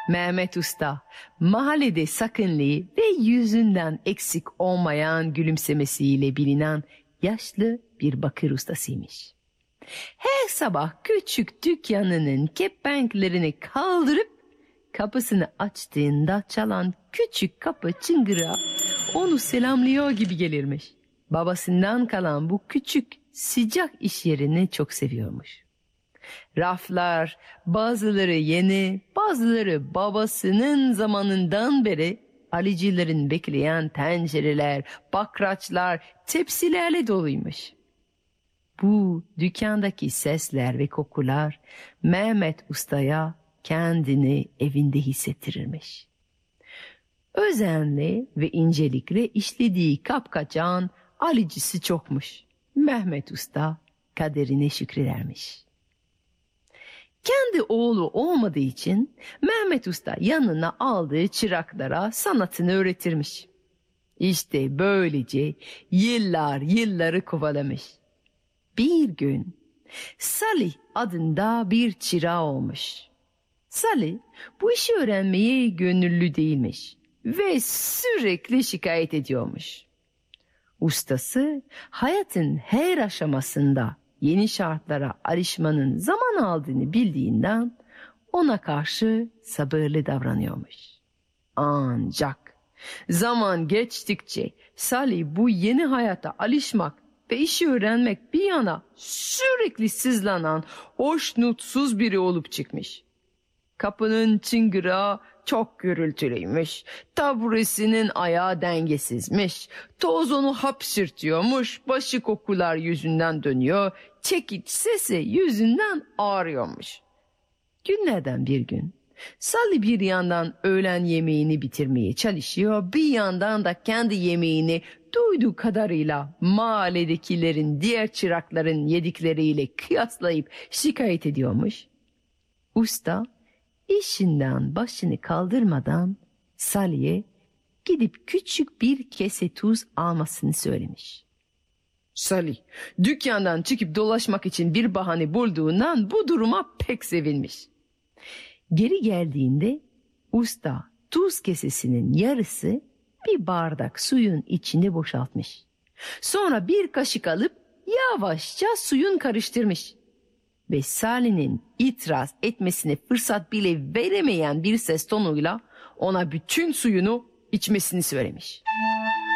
Mehmet Usta, mahallede sakınlığı ve yüzünden eksik olmayan gülümsemesiyle bilinen yaşlı bir bakır ustasıymış. Her sabah küçük dükkanının kepenklerini kaldırıp kapısını açtığında çalan küçük kapı çıngırağı onu selamlıyor gibi gelirmiş. Babasından kalan bu küçük sıcak iş yerini çok seviyormuş. Raflar, bazıları yeni, bazıları babasının zamanından beri alicilerin bekleyen tencereler, bakraçlar, tepsilerle doluymuş. Bu dükkandaki sesler ve kokular Mehmet Usta'ya kendini evinde hissettirirmiş. Özenli ve incelikle işlediği kapkaçağın alicisi çokmuş. Mehmet Usta kaderine şükredermiş. Kendi oğlu olmadığı için Mehmet Usta yanına aldığı çıraklara sanatını öğretirmiş. İşte böylece yılları kovalamış. Bir gün Salih adında bir çırağı olmuş. Salih bu işi öğrenmeye gönüllü değilmiş ve sürekli şikayet ediyormuş. Ustası hayatın her aşamasında yeni şartlara alışmanın zaman aldığını bildiğinden ona karşı sabırlı davranıyormuş. Ancak zaman geçtikçe Salih bu yeni hayata alışmak ve işi öğrenmek bir yana sürekli sızlanan, hoşnutsuz biri olup çıkmış. Kapının çıngırağı çok gürültülüymüş. Taburesinin ayağı dengesizmiş. Toz onu hapşırtıyormuş. Başı kokular yüzünden dönüyor. Çekiç sesi yüzünden ağrıyormuş. Günlerden bir gün Salih bir yandan öğlen yemeğini bitirmeye çalışıyor. Bir yandan da kendi yemeğini duyduğu kadarıyla mahalledekilerin diğer çırakların yedikleriyle kıyaslayıp şikayet ediyormuş. Usta İşinden başını kaldırmadan Salih'e gidip küçük bir kese tuz almasını söylemiş. Salih dükkandan çıkıp dolaşmak için bir bahane bulduğundan bu duruma pek sevinmiş. Geri geldiğinde usta tuz kesesinin yarısı bir bardak suyun içinde boşaltmış. Sonra bir kaşık alıp yavaşça suyun karıştırmış. Ve Salih'in itiraz etmesine fırsat bile veremeyen bir ses tonuyla ona bütün suyunu içmesini söylemiş.